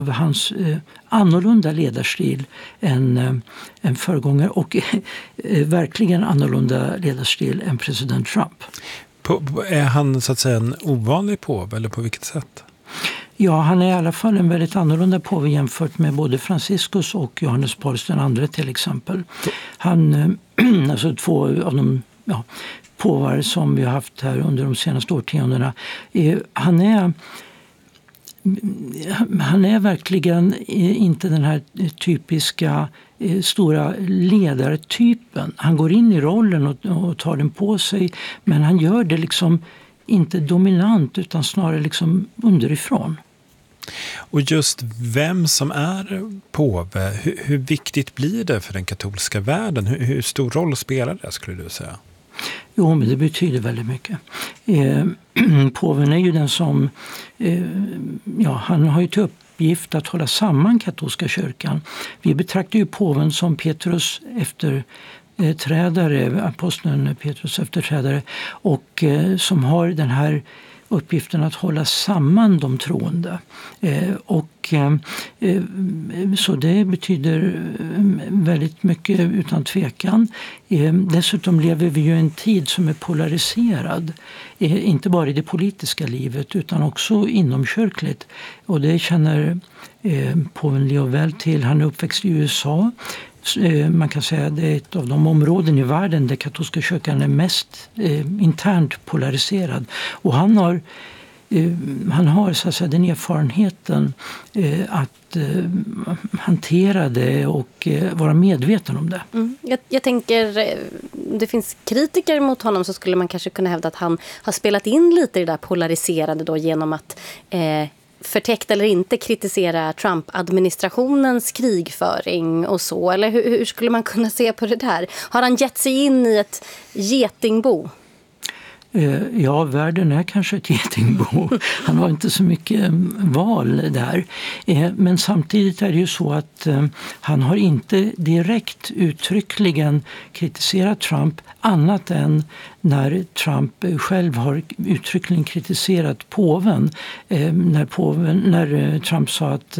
hans annorlunda ledarstil än föregångare och verkligen annorlunda ledarstil än president Trump. Är han så att säga en ovanlig påve eller på vilket sätt? Ja, han är i alla fall en väldigt annorlunda påve jämfört med både Franciscus och Johannes Paulus II till exempel. Han, alltså två av de påvar som vi har haft här under de senaste årtiondena. Han är verkligen inte den här typiska stora ledartypen. Han går in i rollen och tar den på sig, men han gör det liksom inte dominant utan snarare liksom underifrån. Och just vem som är påve, hur viktigt blir det för den katolska världen? Hur stor roll spelar det, skulle du säga? Jo, men det betyder väldigt mycket. Påven är ju den som, han har ju till uppgift att hålla samman katolska kyrkan. Vi betraktar ju påven som Petrus efterträdare, aposteln Petrus efterträdare, och som har den här uppgiften att hålla samman de troende. Så det betyder väldigt mycket utan tvekan. Dessutom lever vi ju i en tid som är polariserad. Inte bara i det politiska livet utan också inomkyrkligt. Och det känner påven Leo väl till. Han är uppväxt i USA. Man kan säga att det är ett av de områden i världen där katolska kyrkan är mest internt polariserad. Och han har så att säga, den erfarenheten att hantera det och vara medveten om det. Jag tänker, det finns kritiker mot honom, så skulle man kanske kunna hävda att han har spelat in lite i det där polariserade då genom att förtäckt eller inte kritisera Trump-administrationens krigföring och så. Eller hur skulle man kunna se på det där? Har han gett sig in i ett getingbo? Ja, världen är kanske ett getingbo. Han har inte så mycket val där. Men samtidigt är det ju så att han har inte direkt uttryckligen kritiserat Trump annat än när Trump själv har uttryckligen kritiserat påven. När Trump sa att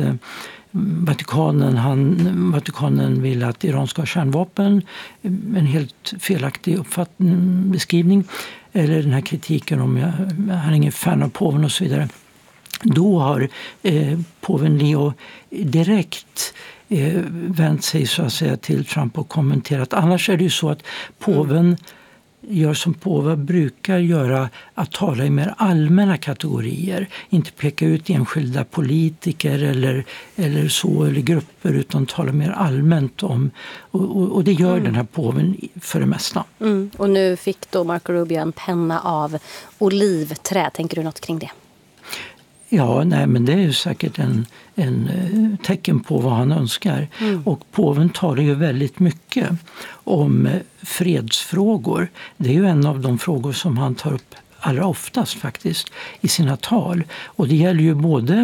Vatikanen vill att Iran ska ha kärnvapen, en helt felaktig beskrivning, eller den här kritiken om han är ingen fan av påven och så vidare. Då har påven Leo direkt vänt sig så att säga till Trump och kommenterat. Annars är det ju så att påven gör som påvar brukar göra, att tala i mer allmänna kategorier. Inte peka ut enskilda politiker eller grupper, utan tala mer allmänt om. Och det gör den här påven för det mesta. Och nu fick då Marco Rubio en penna av olivträd. Tänker du något kring det? Ja, men det är ju säkert en tecken på vad han önskar. Och påven talar ju väldigt mycket om fredsfrågor. Det är ju en av de frågor som han tar upp allra oftast faktiskt i sina tal. Och det gäller ju både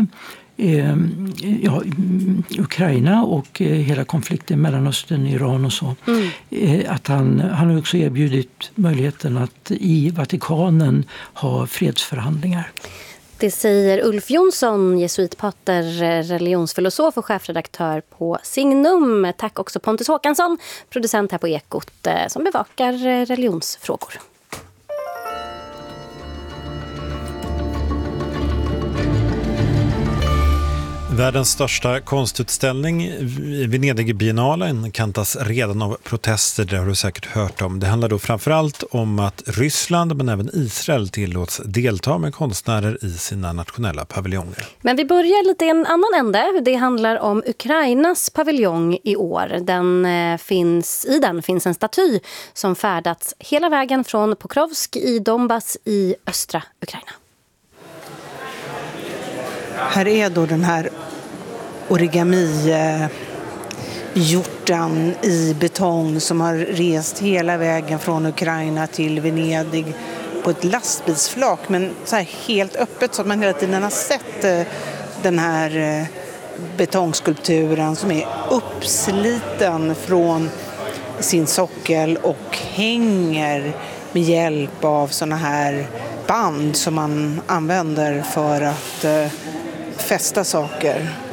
Ukraina och hela konflikten mellan Östern, Iran och så. Att han har också erbjudit möjligheten att i Vatikanen ha fredsförhandlingar. Det säger Ulf Jonsson, jesuitpater, religionsfilosof och chefredaktör på Signum. Tack också Pontus Håkansson, producent här på Ekot, som bevakar religionsfrågor. Världens största konstutställning i Venedig-biennalen kantas redan av protester, det har du säkert hört om. Det handlar då framförallt om att Ryssland men även Israel tillåts delta med konstnärer i sina nationella paviljonger. Men vi börjar lite i en annan ände. Det handlar om Ukrainas paviljong i år. I den finns en staty som färdats hela vägen från Pokrovsk i Donbass i östra Ukraina. Här är då den här origami-hjortan i betong som har rest hela vägen från Ukraina till Venedig på ett lastbilsflak, men så här helt öppet så att man hela tiden har sett den här betongskulpturen som är uppsliten från sin sockel och hänger med hjälp av såna här band som man använder för att fästa saker.